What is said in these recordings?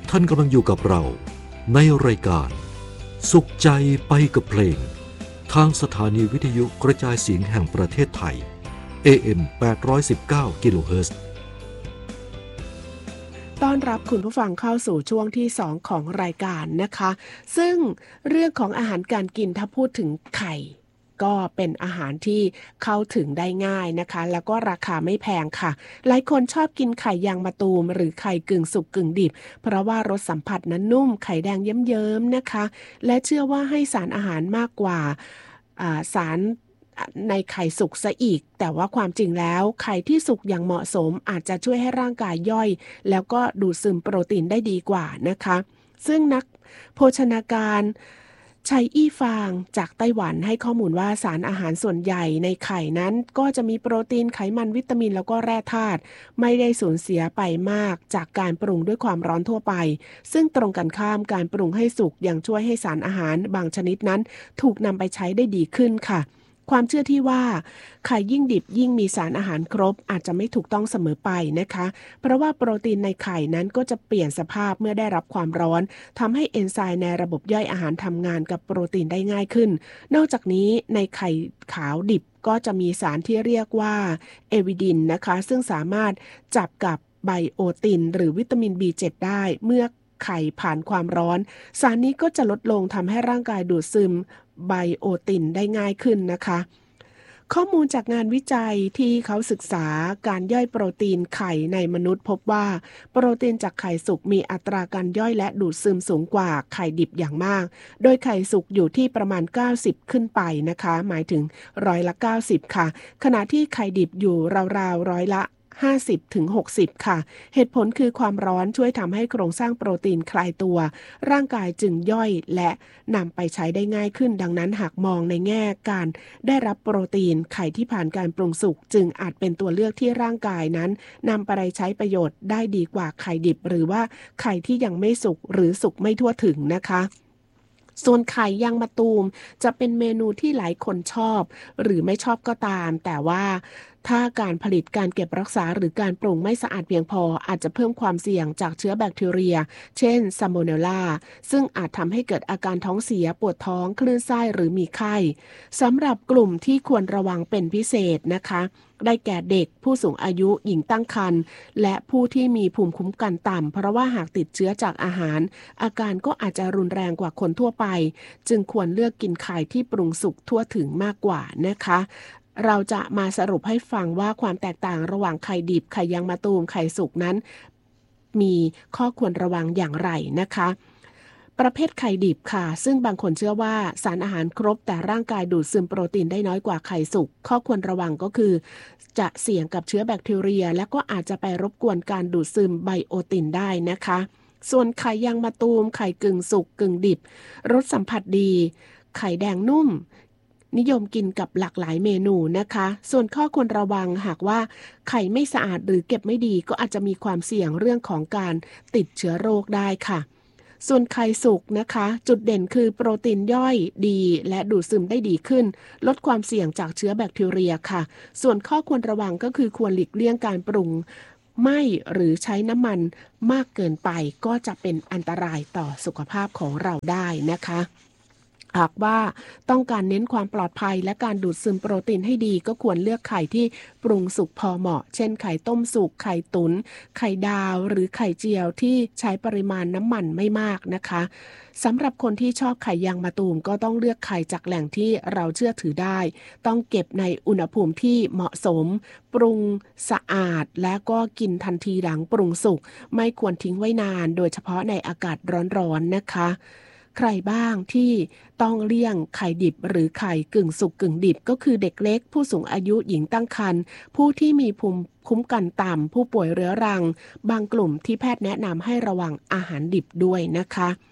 ท่านกำลังอยู่กับเราในรายการสุขใจไปกับเพลงทางสถานีวิทยุกระจายเสียงแห่งประเทศไทย AM 819 กิโลเฮิรตซ์ต้อนรับคุณผู้ฟังเข้าสู่ช่วงที่2ของรายการนะคะซึ่งเรื่องของอาหารการกินถ้าพูดถึงไข่ก็เป็นอาหารที่เข้าถึงได้ง่ายนะคะแล้วก็ราคาไม่แพงค่ะหลายคนชอบกินไข่ยางมะตูมหรือไข่กึ่งสุกกึ่งดิบเพราะว่ารสสัมผัสนั้นนุ่มไข่แดงเยิ้มๆนะคะและเชื่อว่าให้สารอาหารมากกว่าสารในไข่สุกซะอีกแต่ว่าความจริงแล้วไข่ที่สุกอย่างเหมาะสมอาจจะช่วยให้ร่างกายย่อยแล้วก็ดูดซึมโปรตีนได้ดีกว่านะคะซึ่งนักโภชนาการชัยอี้ฟางจากไต้หวันให้ข้อมูลว่าสารอาหารส่วนใหญ่ในไข่นั้นก็จะมีโปรตีนไขมันวิตามินแล้วก็แร่ธาตุไม่ได้สูญเสียไปมากจากการปรุงด้วยความร้อนทั่วไปซึ่งตรงกันข้ามการปรุงให้สุกยังช่วยให้สารอาหารบางชนิดนั้นถูกนำไปใช้ได้ดีขึ้นค่ะความเชื่อที่ว่าไข่ยิ่งดิบยิ่งมีสารอาหารครบอาจจะไม่ถูกต้องเสมอไปนะคะเพราะว่าโปรตีนในไข่นั้นก็จะเปลี่ยนสภาพเมื่อได้รับความร้อนทำให้เอนไซม์ในระบบย่อยอาหารทำงานกับโปรตีนได้ง่ายขึ้นนอกจากนี้ในไข่ขาวดิบก็จะมีสารที่เรียกว่าเอวิดินนะคะซึ่งสามารถจับกับไบโอตินหรือวิตามิน B7 ได้เมื่อไข่ผ่านความร้อนสารนี้ก็จะลดลงทำให้ร่างกายดูดซึมไบโอตินได้ง่ายขึ้นนะคะข้อมูลจากงานวิจัยที่เขาศึกษาการย่อยโปรตีนไข่ในมนุษย์พบว่าโปรตีนจากไข่สุกมีอัตราการย่อยและดูดซึมสูงกว่าไข่ดิบอย่างมากโดยไข่สุกอยู่ที่ประมาณ90ขึ้นไปนะคะหมายถึง90%ค่ะขณะที่ไข่ดิบอยู่ราวๆ50-60 ค่ะเหตุผลคือความร้อนช่วยทำให้โครงสร้างโปรตีนคลายตัวร่างกายจึงย่อยและนำไปใช้ได้ง่ายขึ้นดังนั้นหากมองในแง่การได้รับโปรตีนไข่ที่ผ่านการปรุงสุกจึงอาจเป็นตัวเลือกที่ร่างกายนั้นนำไปใช้ประโยชน์ได้ดีกว่าไข่ดิบหรือว่าไข่ที่ยังไม่สุกหรือสุกไม่ทั่วถึงนะคะส่วนไข่ยางมะตูมจะเป็นเมนูที่หลายคนชอบหรือไม่ชอบก็ตามแต่ว่าถ้าการผลิตการเก็บรักษาหรือการปรุงไม่สะอาดเพียงพออาจจะเพิ่มความเสี่ยงจากเชื้อแบคทีเรียเช่นซาโมเนลลาซึ่งอาจทำให้เกิดอาการท้องเสียปวดท้องคลื่นไส้หรือมีไข้สำหรับกลุ่มที่ควรระวังเป็นพิเศษนะคะได้แก่เด็กผู้สูงอายุหญิงตั้งครรภ์และผู้ที่มีภูมิคุ้มกันต่ำเพราะว่าหากติดเชื้อจากอาหารอาการก็อาจจะรุนแรงกว่าคนทั่วไปจึงควรเลือกกินไข่ที่ปรุงสุกทั่วถึงมากกว่านะคะเราจะมาสรุปให้ฟังว่าความแตกต่างระหว่างไข่ดิบไข่ยางมะตูมไข่สุกนั้นมีข้อควรระวังอย่างไรนะคะประเภทไข่ดิบค่ะซึ่งบางคนเชื่อว่าสารอาหารครบแต่ร่างกายดูดซึมโปรตีนได้น้อยกว่าไข่สุกข้อควรระวังก็คือจะเสี่ยงกับเชื้อแบคทีเรียและก็อาจจะไปรบกวนการดูดซึมไบโอตินได้นะคะส่วนไข่ยางมะตูมไข่กึ่งสุกกึ่งดิบรสสัมผัสดีไข่แดงนุ่มนิยมกินกับหลากหลายเมนูนะคะส่วนข้อควรระวังหากว่าไข่ไม่สะอาดหรือเก็บไม่ดีก็อาจจะมีความเสี่ยงเรื่องของการติดเชื้อโรคได้ค่ะส่วนไข่สุกนะคะจุดเด่นคือโปรตีนย่อยดีและดูดซึมได้ดีขึ้นลดความเสี่ยงจากเชื้อแบคทีเรียค่ะส่วนข้อควรระวังก็คือควรหลีกเลี่ยงการปรุงไม่หรือใช้น้ำมันมากเกินไปก็จะเป็นอันตรายต่อสุขภาพของเราได้นะคะหากว่าต้องการเน้นความปลอดภัยและการดูดซึมโปรตีนให้ดีก็ควรเลือกไข่ที่ปรุงสุกพอเหมาะเช่นไข่ต้มสุกไข่ตุ๋นไข่ดาวหรือไข่เจียวที่ใช้ปริมาณน้ำมันไม่มากนะคะสำหรับคนที่ชอบไข่ยางมะตูมก็ต้องเลือกไข่จากแหล่งที่เราเชื่อถือได้ต้องเก็บในอุณหภูมิที่เหมาะสมปรุงสะอาดและก็กินทันทีหลังปรุงสุกไม่ควรทิ้งไว้นานโดยเฉพาะในอากาศร้อนๆนะคะใครบ้างที่ต้องเลี่ยงไข่ดิบหรือไข่กึ่งสุกกึ่งดิบก็คือเด็กเล็กผู้สูงอายุหญิงตั้งครรภ์ผู้ที่มีภูมิคุ้มกันต่ำผู้ป่วยเรื้อรังบางกลุ่มที่แพทย์แนะนำให้ระวังอาหารดิบด้วยนะคะ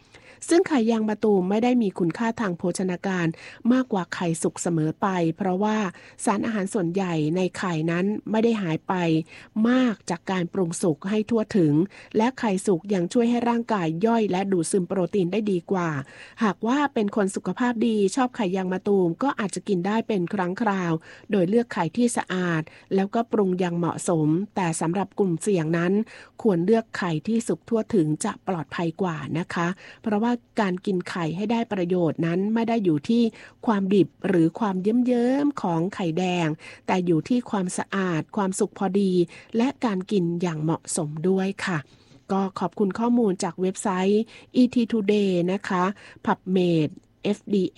ซึ่งไข่ยางมะตูมไม่ได้มีคุณค่าทางโภชนาการมากกว่าไข่สุกเสมอไปเพราะว่าสารอาหารส่วนใหญ่ในไข่นั้นไม่ได้หายไปมากจากการปรุงสุกให้ทั่วถึงและไข่สุกยังช่วยให้ร่างกายย่อยและดูดซึมโปรตีนได้ดีกว่าหากว่าเป็นคนสุขภาพดีชอบไข่ยางมะตูมก็อาจจะกินได้เป็นครั้งคราวโดยเลือกไข่ที่สะอาดแล้วก็ปรุงอย่างเหมาะสมแต่สำหรับกลุ่มเสี่ยงนั้นควรเลือกไข่ที่สุกทั่วถึงจะปลอดภัยกว่านะคะเพราะว่าการกินไข่ให้ได้ประโยชน์นั้นไม่ได้อยู่ที่ความดิบหรือความเยิ้มๆของไข่แดงแต่อยู่ที่ความสะอาดความสุกพอดีและการกินอย่างเหมาะสมด้วยค่ะก็ขอบคุณข้อมูลจากเว็บไซต์ ET Today นะคะ PubMed FDA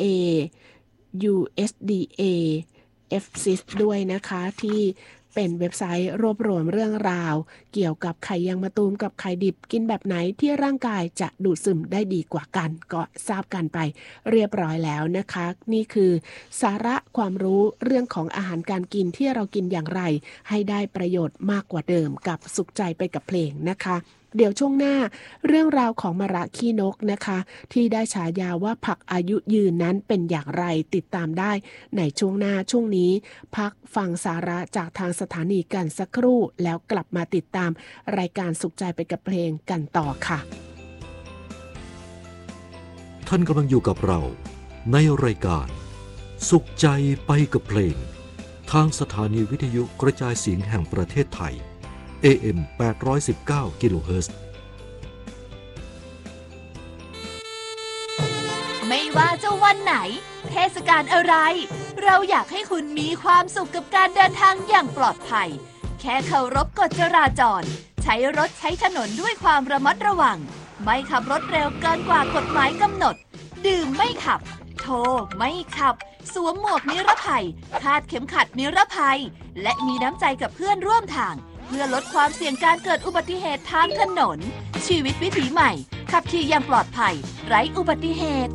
USDA FSIS ด้วยนะคะที่เป็นเว็บไซต์รวบรวมเรื่องราวเกี่ยวกับไข่ยางมะตูมกับไข่ดิบกินแบบไหนที่ร่างกายจะดูดซึมได้ดีกว่ากันก็ทราบกันไปเรียบร้อยแล้วนะคะนี่คือสาระความรู้เรื่องของอาหารการกินที่เรากินอย่างไรให้ได้ประโยชน์มากกว่าเดิมกับสุขใจไปกับเพลงนะคะเดี๋ยวช่วงหน้าเรื่องราวของมะระขี้นกนะคะที่ได้ฉายาว่าผักอายุยืนนั้นเป็นอย่างไรติดตามได้ในช่วงหน้าช่วงนี้พักฟังสาระจากทางสถานีกันสักครู่แล้วกลับมาติดตามรายการสุขใจไปกับเพลงกันต่อค่ะท่านกำลังอยู่กับเราในรายการสุขใจไปกับเพลงทางสถานีวิทยุกระจายเสียงแห่งประเทศไทยAM 819 กิโลเฮิรตซ์ไม่ว่าจะวันไหนเทศกาลอะไรเราอยากให้คุณมีความสุขกับการเดินทางอย่างปลอดภัยแค่เคารพกฎจราจรใช้รถใช้ถนนด้วยความระมัดระวังไม่ขับรถเร็วเกินกว่ากฎหมายกำหนดดื่มไม่ขับโทรไม่ขับสวมหมวกนิรภัยคาดเข็มขัดนิรภัยและมีน้ำใจกับเพื่อนร่วมทางเพื่อลดความเสี่ยงการเกิดอุบัติเหตุทางถนนชีวิตวิถีใหม่ขับขี่อย่างปลอดภัยไร้อุบัติเหตุ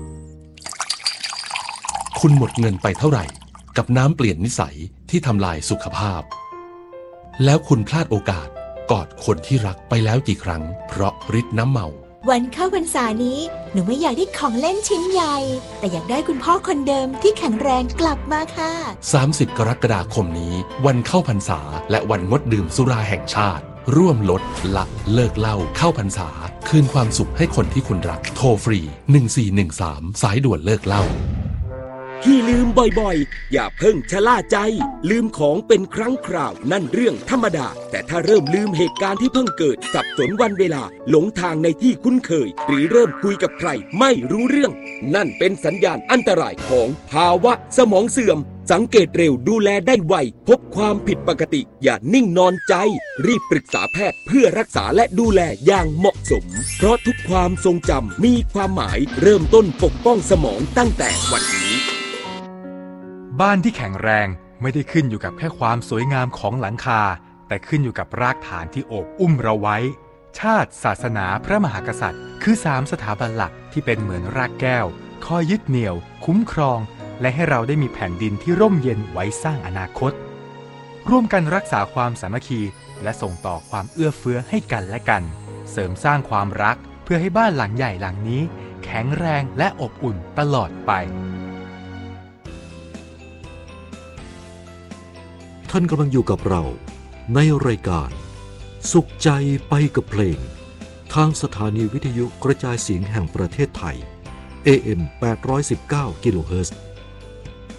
คุณหมดเงินไปเท่าไหร่กับน้ำเปลี่ยนนิสัยที่ทำลายสุขภาพแล้วคุณพลาดโอกาสกอดคนที่รักไปแล้วกี่ครั้งเพราะฤทธิ์น้ำเมาวันเข้าพรรษานี้หนูไม่อยากได้ของเล่นชิ้นใหญ่แต่อยากได้คุณพ่อคนเดิมที่แข็งแรงกลับมาค่ะ 30 กรกฎาคมนี้วันเข้าพรรษาและวันงดดื่มสุราแห่งชาติร่วมลดละเลิกเหล้าเข้าพรรษาคืนความสุขให้คนที่คุณรักโทรฟรี1413สายด่วนเลิกเหล้าที่ลืมบ่อยๆอย่าเพิ่งชะล่าใจลืมของเป็นครั้งคราวนั่นเรื่องธรรมดาแต่ถ้าเริ่มลืมเหตุการณ์ที่เพิ่งเกิดสับสนวันเวลาหลงทางในที่คุ้นเคยหรือเริ่มคุยกับใครไม่รู้เรื่องนั่นเป็นสัญญาณอันตรายของภาวะสมองเสื่อมสังเกตเร็วดูแลได้ไวพบความผิดปกติอย่านิ่งนอนใจรีบปรึกษาแพทย์เพื่อรักษาและดูแลอย่างเหมาะสมเพราะทุกความทรงจำมีความหมายเริ่มต้นปกป้องสมองตั้งแต่วันนี้บ้านที่แข็งแรงไม่ได้ขึ้นอยู่กับแค่ความสวยงามของหลังคาแต่ขึ้นอยู่กับรากฐานที่โอบอุ้มเราไว้ชาติศาสนาพระมหากษัตริย์คือ3 สถาบันหลักที่เป็นเหมือนรากแก้วคอยยึดเหนี่ยวคุ้มครองและให้เราได้มีแผ่นดินที่ร่มเย็นไว้สร้างอนาคตร่วมกันรักษาความสามัคคีและส่งต่อความเอื้อเฟื้อให้กันและกันเสริมสร้างความรักเพื่อให้บ้านหลังใหญ่หลังนี้แข็งแรงและอบอุ่นตลอดไปท่านกำลังอยู่กับเราในรายการสุขใจไปกับเพลงทางสถานีวิทยุกระจายเสียงแห่งประเทศไทย AM 819 กิโลเฮิรตซ์